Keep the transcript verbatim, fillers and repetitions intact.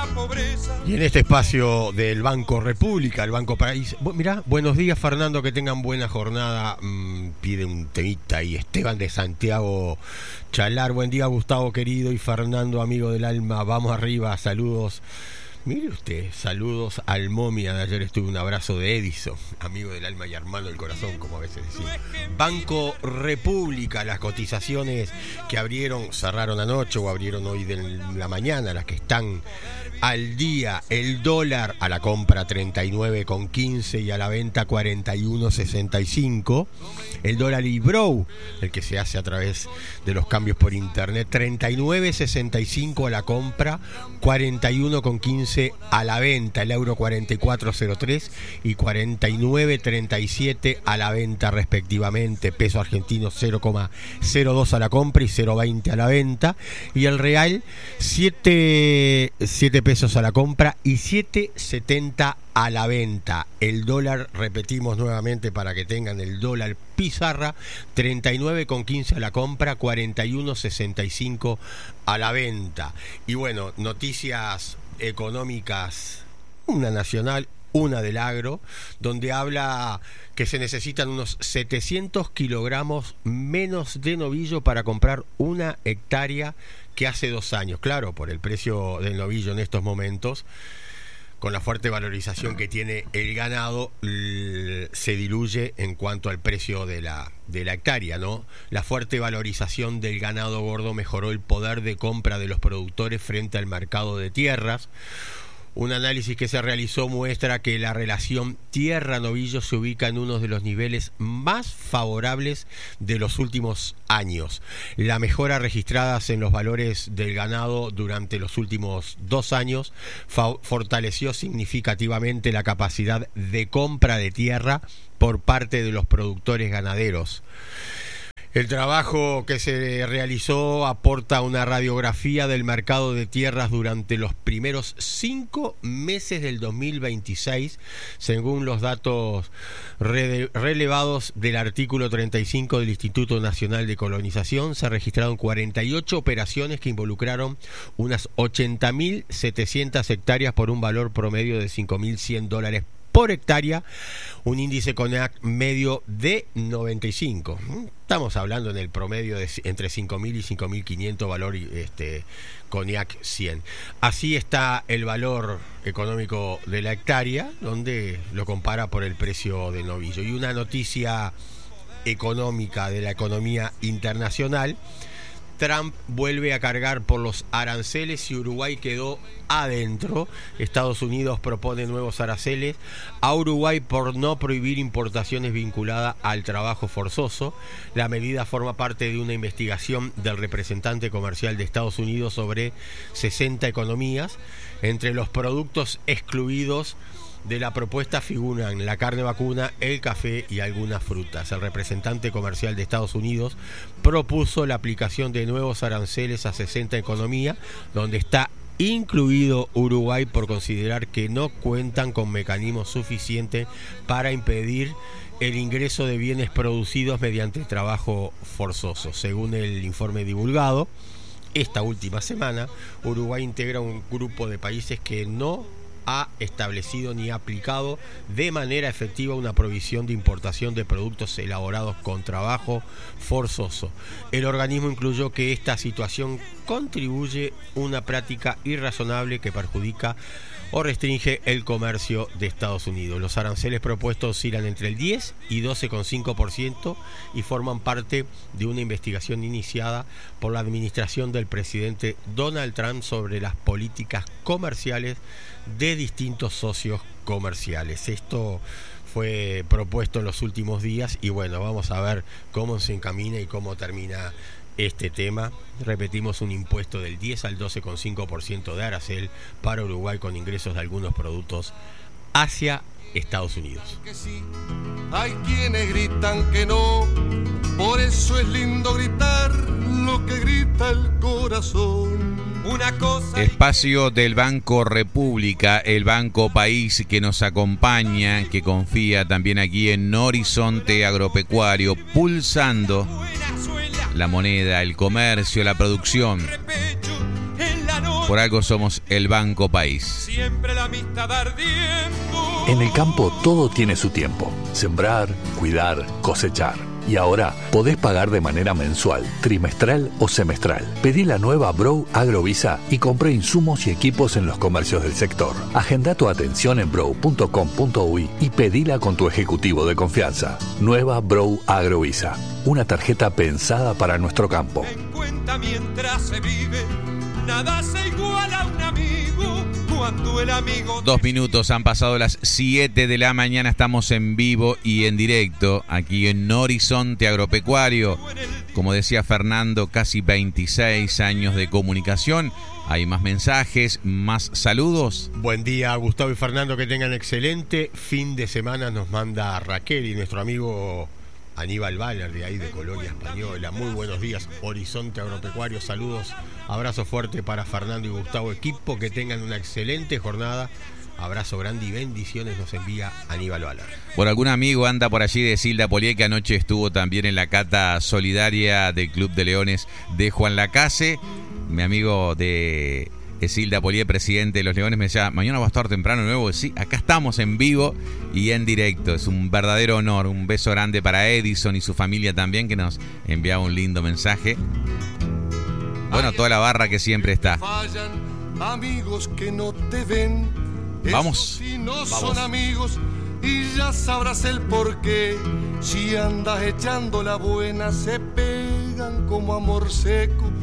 Y en este espacio del Banco República, el Banco País, mirá, buenos días Fernando, que tengan buena jornada. Mm, pide un temita y Esteban de Santiago Chalar, buen día Gustavo querido y Fernando amigo del alma, vamos arriba, saludos. Mire usted, saludos al momia de ayer, estuve un abrazo de Edison, amigo del alma y hermano del corazón, como a veces decimos. Banco República, las cotizaciones que abrieron, cerraron anoche o abrieron hoy de la mañana, las que están al día. El dólar a la compra treinta y nueve con quince y a la venta cuarenta y uno sesenta y cinco. El dólar Ibrow, el que se hace a través de los cambios por internet, treinta y nueve sesenta y cinco a la compra, cuarenta y uno con quince a la venta. El euro cuarenta y cuatro cero tres y cuarenta y nueve treinta y siete a la venta respectivamente. Peso argentino cero coma cero dos a la compra y cero coma veinte a la venta. Y el real siete pesos a la compra y siete setenta a la venta. El dólar, repetimos nuevamente para que tengan el dólar pizarra, treinta y nueve con quince a la compra, cuarenta y uno sesenta y cinco a la venta. Y bueno, noticias económicas, una nacional, una del agro, donde habla que se necesitan unos setecientos kilogramos menos de novillo para comprar una hectárea que hace dos años. Claro, por el precio del novillo en estos momentos, con la fuerte valorización que tiene el ganado, se diluye en cuanto al precio de la, de la hectárea, ¿no? La fuerte valorización del ganado gordo mejoró el poder de compra de los productores frente al mercado de tierras. Un análisis que se realizó muestra que la relación tierra-novillo se ubica en uno de los niveles más favorables de los últimos años. La mejora registrada en los valores del ganado durante los últimos dos años fortaleció significativamente la capacidad de compra de tierra por parte de los productores ganaderos. El trabajo que se realizó aporta una radiografía del mercado de tierras durante los primeros cinco meses del dos mil veintiséis, según los datos re- relevados del artículo treinta y cinco del Instituto Nacional de Colonización. Se registraron cuarenta y ocho operaciones que involucraron unas ochenta mil setecientas hectáreas por un valor promedio de cinco mil cien dólares por hectárea, un índice CONEAC medio de noventa y cinco. Estamos hablando en el promedio de entre cinco mil y cinco mil quinientos valor este, CONEAC cien. Así está el valor económico de la hectárea, donde lo compara por el precio del novillo. Y una noticia económica de la economía internacional: Trump vuelve a cargar por los aranceles y Uruguay quedó adentro. Estados Unidos propone nuevos aranceles a Uruguay por no prohibir importaciones vinculadas al trabajo forzoso. La medida forma parte de una investigación del representante comercial de Estados Unidos sobre sesenta economías. Entre los productos excluidos de la propuesta figuran la carne vacuna, el café y algunas frutas. El representante comercial de Estados Unidos propuso la aplicación de nuevos aranceles a sesenta economías, donde está incluido Uruguay, por considerar que no cuentan con mecanismos suficientes para impedir el ingreso de bienes producidos mediante trabajo forzoso. Según el informe divulgado esta última semana, Uruguay integra un grupo de países que no ha establecido ni aplicado de manera efectiva una prohibición de importación de productos elaborados con trabajo forzoso. El organismo incluyó que esta situación contribuye a una práctica irrazonable que perjudica o restringe el comercio de Estados Unidos. Los aranceles propuestos oscilan entre el diez y doce coma cinco por ciento y forman parte de una investigación iniciada por la administración del presidente Donald Trump sobre las políticas comerciales de distintos socios comerciales. Esto fue propuesto en los últimos días y bueno, vamos a ver cómo se encamina y cómo termina este tema. Repetimos, un impuesto del diez al doce coma cinco por ciento de arancel para Uruguay con ingresos de algunos productos hacia Estados Unidos. Que sí, hay quienes gritan que no, por eso es lindo gritar lo que grita el corazón. Una cosa. Espacio del Banco República, el Banco País que nos acompaña, que confía también aquí en Horizonte Agropecuario, pulsando la moneda, el comercio, la producción. En la noche Por algo somos el Banco País. Siempre la amistad ardiendo. En el campo todo tiene su tiempo. Sembrar, cuidar, cosechar. Y ahora podés pagar de manera mensual, trimestral o semestral. Pedí la nueva Brow Agrovisa y compré insumos y equipos en los comercios del sector. Agenda tu atención en brow punto com punto uy y pedila con tu ejecutivo de confianza. Nueva Brow Agrovisa. Una tarjeta pensada para nuestro campo. En cuenta mientras se vive, nada se iguala a un amigo. Cuando el amigo... Dos minutos, han pasado las siete de la mañana, estamos en vivo y en directo aquí en Horizonte Agropecuario. Como decía Fernando, casi veintiséis años de comunicación. Hay más mensajes, más saludos. Buen día, Gustavo y Fernando, que tengan excelente fin de semana. Nos manda Raquel y nuestro amigo Aníbal Valer, de ahí de Colonia Española. Muy buenos días, Horizonte Agropecuario. Saludos, abrazo fuerte para Fernando y Gustavo, equipo. Que tengan una excelente jornada. Abrazo grande y bendiciones nos envía Aníbal Valer. Por algún amigo anda por allí de Silda Polié, que anoche estuvo también en la cata solidaria del Club de Leones de Juan Lacase. Mi amigo de Silda Polié, presidente de los Leones, me decía, mañana va a estar temprano de nuevo. Sí, acá estamos en vivo y en directo. Es un verdadero honor. Un beso grande para Edison y su familia también, que nos enviaba un lindo mensaje. Bueno, toda la barra que siempre está. Fallan amigos que no te ven. Vamos. Si no Vamos. son amigos y ya sabrás el porqué. Si andas echando la buena se pegan como amor seco.